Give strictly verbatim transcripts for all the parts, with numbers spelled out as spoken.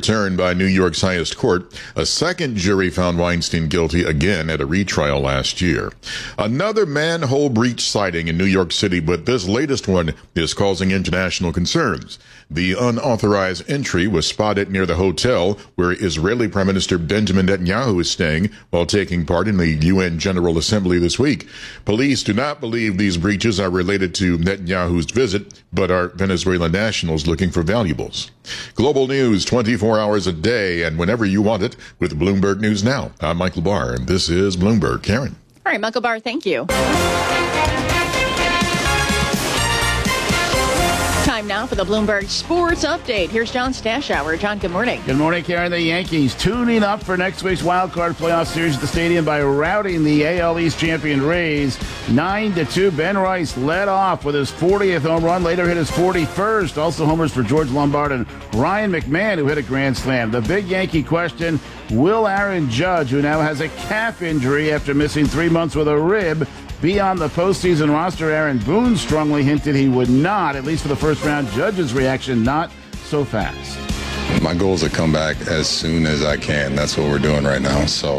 overturned by New York's highest court. A second jury found Weinstein guilty again at a retrial last year. Another manhole breach sighting in New York City, but this latest one is causing international concerns. The unauthorized entry was spotted near the hotel where Israeli Prime Minister Benjamin Netanyahu is staying while taking part in the U N General Assembly this week. Police do not believe these breaches are related to Netanyahu's visit, but are Venezuelan nationals looking for valuables. Global news twenty-four hours a day and whenever you want it with Bloomberg News Now. I'm Michael Barr, and this is Bloomberg. Karen. All right, Michael Barr, thank you. Time now for the Bloomberg Sports Update. Here's John Stashower. John, good morning. Good morning, Karen. The Yankees tuning up for next week's wild card playoff series at the stadium by routing the A L East champion Rays nine to two. Ben Rice led off with his fortieth home run, later hit his forty-first. Also homers for George Lombard and Ryan McMahon, who hit a grand slam. The big Yankee question, will Aaron Judge, who now has a calf injury after missing three months with a rib, be on the postseason roster? Aaron Boone strongly hinted he would not, at least for the first round. Judge's reaction, not so fast. My goal is to come back as soon as I can. That's what we're doing right now. So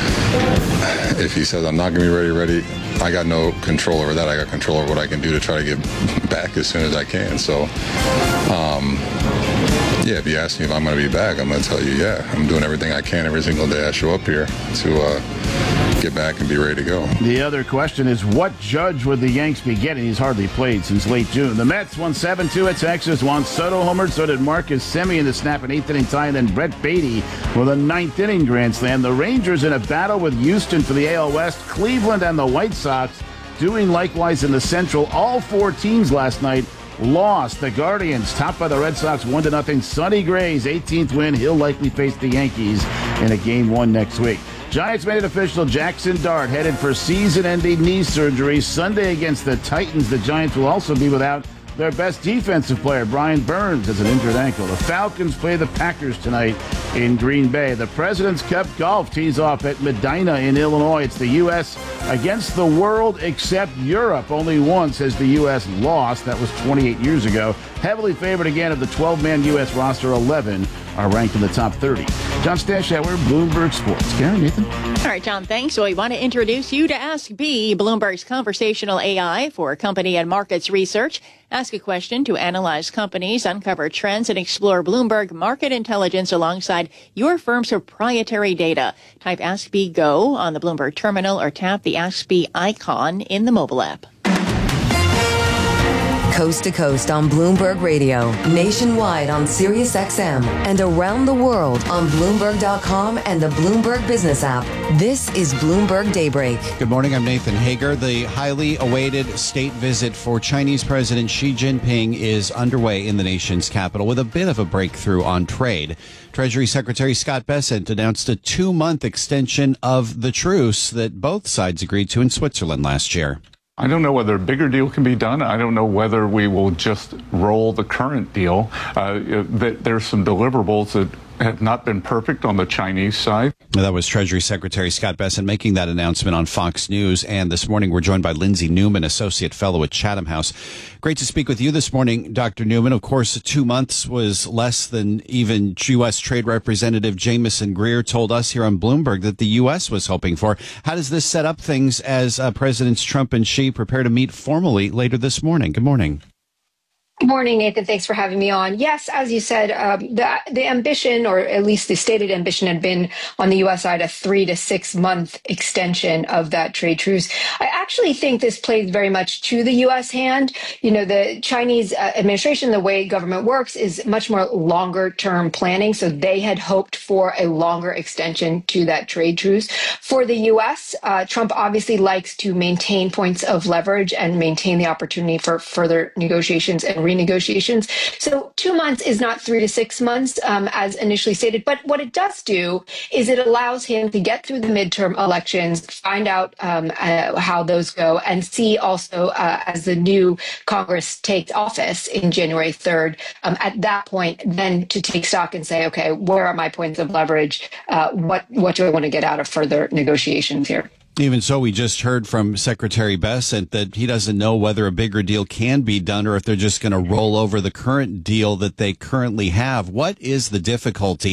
if he says I'm not going to be ready, ready, I got no control over that. I got control over what I can do to try to get back as soon as I can. So, um, yeah, if you ask me if I'm going to be back, I'm going to tell you, yeah, I'm doing everything I can every single day I show up here to uh, get back and be ready to go. The other question is, what Judge would the Yanks be getting? He's hardly played since late June. The Mets won seven two at Texas. Juan Soto homered, so did Marcus Semien in the snap, an eighth inning tie, and then Brett Beatty with a ninth inning grand slam. The Rangers in a battle with Houston for the A L West. Cleveland and the White Sox doing likewise in the Central. All four teams last night lost. The Guardians, topped by the Red Sox, one to nothing. Sonny Gray's eighteenth win. He'll likely face the Yankees in a game one next week. Giants made it official. Jackson Dart headed for season-ending knee surgery Sunday against the Titans. The Giants will also be without their best defensive player, Brian Burns, has an injured ankle. The Falcons play the Packers tonight in Green Bay. The President's Cup golf tees off at Medina in Illinois. It's the U S against the world except Europe. Only once has the U S lost. That was twenty-eight years ago. Heavily favored again of the twelve-man U S roster. eleven are ranked in the top thirty. John Stashower, Bloomberg Sports. Karen, Nathan? All right, John, thanks. So we want to introduce you to Ask B, Bloomberg's conversational A I for company and markets research. Ask a question to analyze companies, uncover trends, and explore Bloomberg market intelligence alongside your firm's proprietary data. Type Ask B Go on the Bloomberg terminal or tap the Ask B icon in the mobile app. Coast to coast on Bloomberg Radio, nationwide on Sirius X M, and around the world on Bloomberg dot com and the Bloomberg Business app. This is Bloomberg Daybreak. Good morning, I'm Nathan Hager. The highly awaited state visit for Chinese President Xi Jinping is underway in the nation's capital with a bit of a breakthrough on trade. Treasury Secretary Scott Bessent announced a two-month extension of the truce that both sides agreed to in Switzerland last year. I don't know whether a bigger deal can be done. I don't know whether we will just roll the current deal. Uh, there's some deliverables that have not been perfect on the Chinese side. That was Treasury Secretary Scott Bessent making that announcement on Fox News. And this morning we're joined by Lindsay Newman, Associate Fellow at Chatham House. Great to speak with you this morning, Doctor Newman. Of course, two months was less than even U S. Trade Representative Jamieson Greer told us here on Bloomberg that the U S was hoping for. How does this set up things as uh, Presidents Trump and Xi prepare to meet formally later this morning? Good morning. Good morning, Nathan. Thanks for having me on. Yes, as you said, um, the the ambition, or at least the stated ambition, had been on the U S side a three to six month extension of that trade truce. I actually think this plays very much to the U S hand. You know, the Chinese uh, administration, the way government works, is much more longer term planning. So they had hoped for a longer extension to that trade truce. For the U S, uh, Trump obviously likes to maintain points of leverage and maintain the opportunity for further negotiations and renegotiations. So two months is not three to six months, um, as initially stated. But what it does do is it allows him to get through the midterm elections, find out um, uh, how those go, and see also uh, as the new Congress takes office in January third, um, at that point, then to take stock and say, okay, where are my points of leverage? Uh, what, what do I want to get out of further negotiations here? Even so, we just heard from Secretary Bessent that he doesn't know whether a bigger deal can be done or if they're just going to roll over the current deal that they currently have. What is the difficulty